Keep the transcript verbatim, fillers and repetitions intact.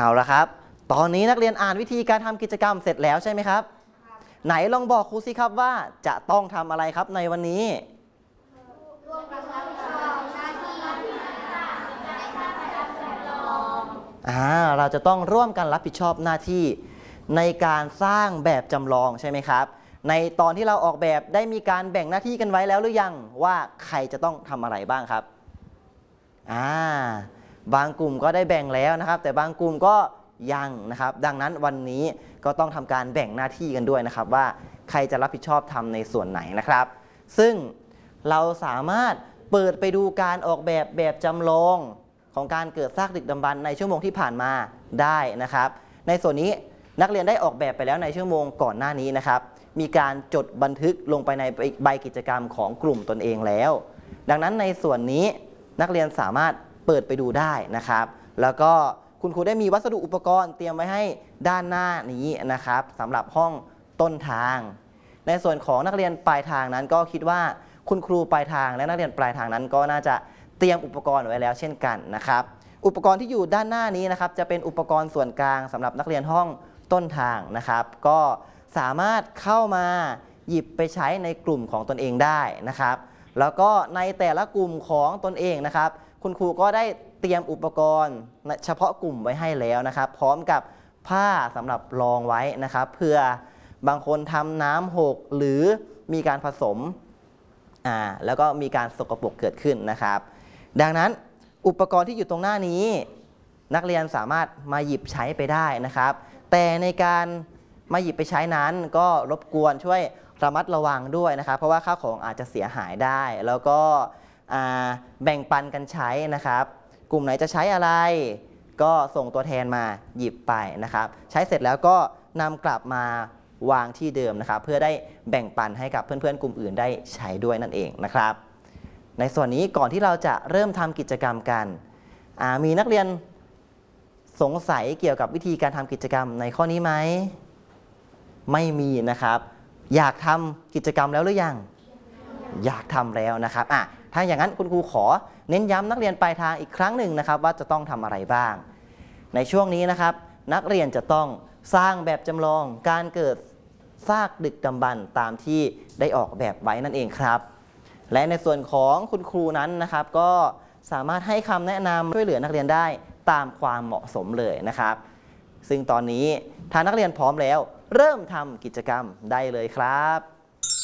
เอาละครับตอนนี้นักเรียนอ่านวิธีการทำกิจกรรมเสร็จแล้วใช่ไหมครับไหนลองบอกครูสิครับว่าจะต้องทำอะไรครับในวันนี้ร่วมกันรับผิดชอบหน้าที่ในการจัดจำลองอ่าเราจะต้องร่วมกันรับผิดชอบหน้าที่ในการสร้างแบบจำลองใช่ไหมครับในตอนที่เราออกแบบได้มีการแบ่งหน้าที่กันไว้แล้วหรือยังว่าใครจะต้องทำอะไรบ้างครับอ่าบางกลุ่มก็ได้แบ่งแล้วนะครับแต่บางกลุ่มก็ยังนะครับดังนั้นวันนี้ก็ต้องทำการแบ่งหน้าที่กันด้วยนะครับว่าใครจะรับผิดชอบทำในส่วนไหนนะครับซึ่งเราสามารถเปิดไปดูการออกแบบแบบจำลองของการเกิดซากดึกดำบรรพ์ในชั่วโมงที่ผ่านมาได้นะครับในส่วนนี้นักเรียนได้ออกแบบไปแล้วในชั่วโมงก่อนหน้านี้นะครับมีการจดบันทึกลงไปในใบกิจกรรมของกลุ่มตนเองแล้วดังนั้นในส่วนนี้นักเรียนสามารถเปิดไปดูได้นะครับแล้วก็คุณครูได้มีวัสดุอุปกรณ์เตรียมไว้ให้ด้านหน้านี้นะครับสำหรับห้องต้นทางในส่วนของนักเรียนปลายทางนั้นก็คิดว่าคุณครูปลายทางและนักเรียนปลายทางนั้นก็น่าจะเตรียมอุปกรณ์ไว้แล้วเช่นกันนะครับอุปกรณ์ที่อยู่ด้านหน้านี้นะครับจะเป็นอุปกรณ์ส่วนกลางสำหรับนักเรียนห้องต้นทางนะครับก็สามารถเข้ามาหยิบไปใช้ในกลุ่มของตนเองได้นะครับแล้วก็ในแต่ละกลุ่มของตนเองนะครับคุณครูก็ได้เตรียมอุปกรณ์เฉพาะกลุ่มไว้ให้แล้วนะครับพร้อมกับผ้าสำหรับรองไว้นะครับเพื่อบางคนทำน้ำหกหรือมีการผสมอ่าแล้วก็มีการสกปรกเกิดขึ้นนะครับดังนั้นอุปกรณ์ที่อยู่ตรงหน้านี้นักเรียนสามารถมาหยิบใช้ไปได้นะครับแต่ในการมาหยิบไปใช้นั้นก็รบกวนช่วยระมัดระวังด้วยนะครับเพราะว่าข้าวของอาจจะเสียหายได้แล้วก็แบ่งปันกันใช้นะครับกลุ่มไหนจะใช้อะไรก็ส่งตัวแทนมาหยิบไปนะครับใช้เสร็จแล้วก็นำกลับมาวางที่เดิมนะครับเพื่อได้แบ่งปันให้กับเพื่อนๆกลุ่มอื่นได้ใช้ด้วยนั่นเองนะครับในส่วนนี้ก่อนที่เราจะเริ่มทำกิจกรรมกันมีนักเรียนสงสัยเกี่ยวกับวิธีการทำกิจกรรมในข้อนี้ไหมไม่มีนะครับอยากทำกิจกรรมแล้วหรือยังอยากทำแล้วนะครับอ่ะถ้าอย่างนั้นคุณครูขอเน้นย้ำนักเรียนปลายทางอีกครั้งหนึ่งนะครับว่าจะต้องทำอะไรบ้างในช่วงนี้นะครับนักเรียนจะต้องสร้างแบบจำลองการเกิดซากดึกดำบรรพ์ตามที่ได้ออกแบบไว้นั่นเองครับและในส่วนของคุณครูนั้นนะครับก็สามารถให้คำแนะนำช่วยเหลือนักเรียนได้ตามความเหมาะสมเลยนะครับซึ่งตอนนี้ถ้านักเรียนพร้อมแล้วเริ่มทำกิจกรรมได้เลยครับ